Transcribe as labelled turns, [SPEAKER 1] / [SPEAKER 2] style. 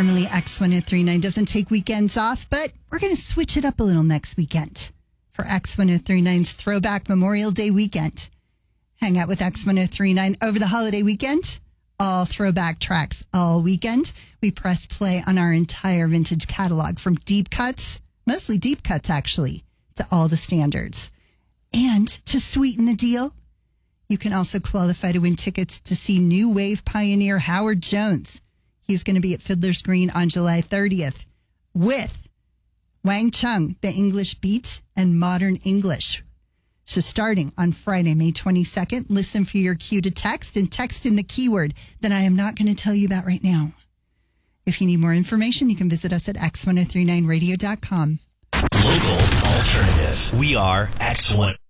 [SPEAKER 1] Normally, X1039 doesn't take weekends off, but we're going to switch it up a little next weekend for X1039's Throwback Memorial Day weekend. Hang out with X1039 over the holiday weekend. All throwback tracks all weekend. We press play on our entire vintage catalog from deep cuts, mostly deep cuts actually, to all the standards. And to sweeten the deal, you can also qualify to win tickets to see new wave pioneer Howard Jones. He's going to be at Fiddler's Green on July 30th with Wang Chung, the English Beat and Modern English. So starting on Friday, May 22nd, listen for your cue to text and text in the keyword that I am not going to tell you about right now. If you need more information, you can visit us at x1039radio.com.
[SPEAKER 2] Local alternative. We are X1.